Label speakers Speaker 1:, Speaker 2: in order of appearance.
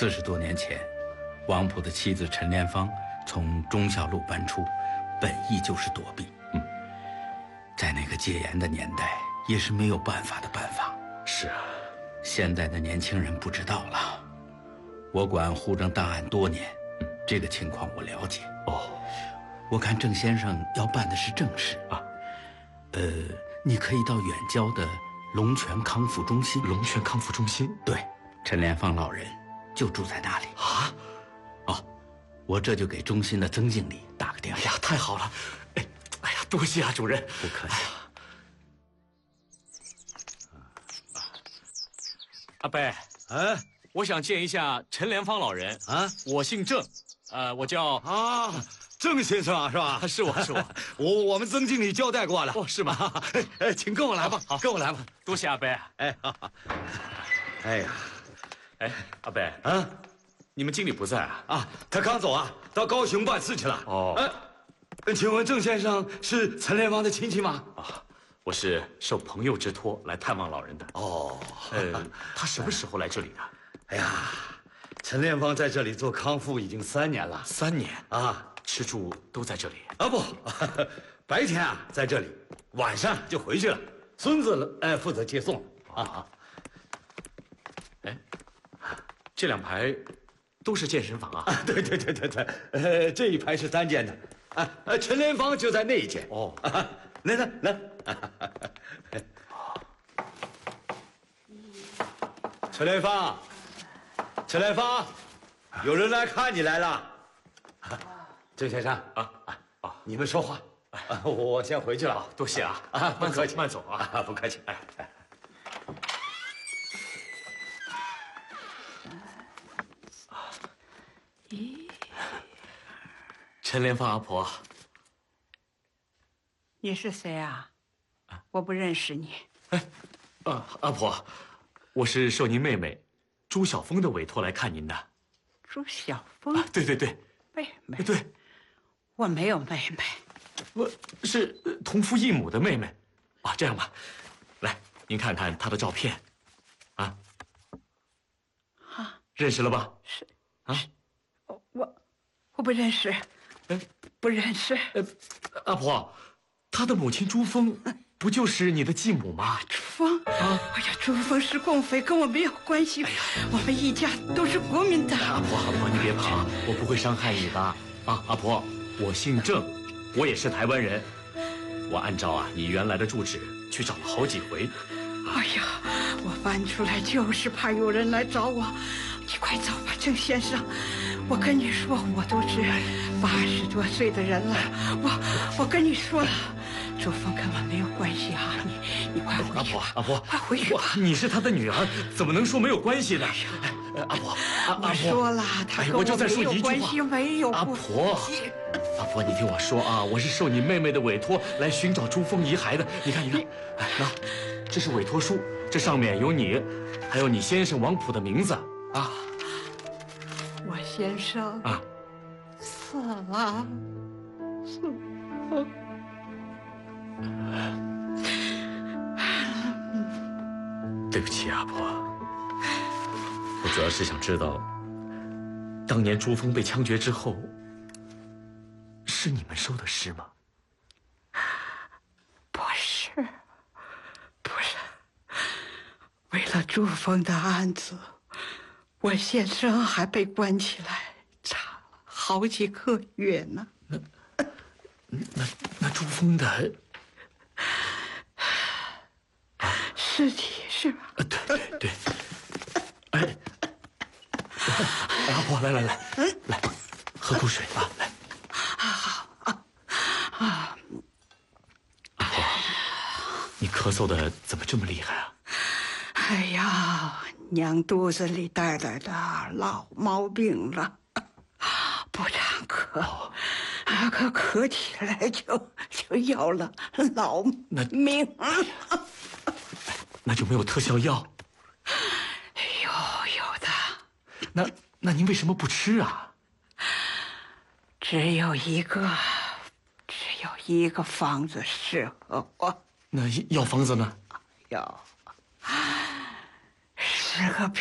Speaker 1: 40多年前，王普的妻子陈莲芳从忠孝路搬出，本意就是躲避。在那个戒严的年代，也是没有办法的办法。
Speaker 2: 是啊，
Speaker 1: 现在的年轻人不知道了。我管户政档案多年，这个情况我了解。我看郑先生要办的是正事啊。你可以到远郊的龙泉康复中心。
Speaker 2: 龙泉康复中心？
Speaker 1: 对，陈莲芳老人就住在那里
Speaker 2: 啊。
Speaker 1: 我这就给中心的曾经理打个电话。
Speaker 2: 哎呀，太好了！哎呀，多谢啊，主任。
Speaker 1: 不客气。
Speaker 2: 阿伯，我想见一下陈莲芳老人啊。我姓郑，我叫
Speaker 3: 郑先生啊，是吧？
Speaker 2: 是我。
Speaker 3: 我们曾经理交代过了。
Speaker 2: 是吗？
Speaker 3: 请跟我来吧。好，跟我来吧。
Speaker 2: 多谢阿伯。
Speaker 3: 哎呀，
Speaker 2: 阿伯你们经理不在啊？
Speaker 3: 他刚走啊，到高雄办事去了。请问郑先生是陈莲芳的亲戚吗？
Speaker 2: 我是受朋友之托来探望老人的。他什么时候来这里的？
Speaker 3: 哎呀，陈莲芳在这里做康复已经3年了。
Speaker 2: 3年
Speaker 3: 啊？
Speaker 2: 吃住都在这里？
Speaker 3: 不，白天在这里，晚上就回去了。孙子负责接送。
Speaker 2: 这2排都是健身房啊？
Speaker 3: 对，这一排是单间的。陈莲芳就在那一间。来。陈莲芳，有人来看你来了。郑先生你们说话。我先回去了。
Speaker 2: 多谢啊。
Speaker 3: 不客气，
Speaker 2: 慢走啊。
Speaker 3: 不客气。
Speaker 2: 陈莲芳阿婆，
Speaker 4: 你是谁啊？我不认识你。
Speaker 2: 阿婆，我是受您妹妹朱晓峰的委托来看您的。
Speaker 4: 朱晓峰？
Speaker 2: 对，
Speaker 4: 妹妹？
Speaker 2: 对，
Speaker 4: 我没有妹妹。
Speaker 2: 我是同父异母的妹妹。这样吧，来，您看看她的照片，认识了吧？
Speaker 4: 是。我不认识。不认识。
Speaker 2: 阿婆，她的母亲朱峰，不就是你的继母吗？
Speaker 4: 朱峰朱峰是共匪，跟我没有关系。我们一家都是国民党。
Speaker 2: 阿婆，你别怕，我不会伤害你的。阿婆，我姓郑，我也是台湾人。我按照你原来的住址去找了好几回。
Speaker 4: 我搬出来就是怕有人来找我。你快走吧，郑先生。我跟你说，我都是80多岁的人了。我跟你说了，朱峰跟我没有关系啊！你快回去。
Speaker 2: 阿婆，
Speaker 4: 快回去吧。
Speaker 2: 你是他的女儿，怎么能说没有关系呢？阿婆，
Speaker 4: 我说了，他跟我没有关系，没有关系。
Speaker 2: 阿婆，你听我说我是受你妹妹的委托来寻找朱峰遗骸的。你看，这是委托书，这上面有你，还有你先生王普的名字
Speaker 4: 我先生死了。
Speaker 2: 对不起，阿婆，我主要是想知道，当年朱峰被枪决之后，是你们收的尸吗？
Speaker 4: 不是，为了朱峰的案子，我先生还被关起来，查了好几个月呢。
Speaker 2: 那朱峰的
Speaker 4: 尸体是吧？
Speaker 2: 对。阿婆，来，喝口水吧，来。阿婆，你咳嗽的怎么这么厉害啊？
Speaker 4: 哎呀，娘肚子里带来的老毛病了，不常咳，可咳起来就要了老命。
Speaker 2: 那就没有特效药？
Speaker 4: 有的。
Speaker 2: 那您为什么不吃啊？
Speaker 4: 只有一个方子适合我。
Speaker 2: 那药方子呢？
Speaker 4: 是个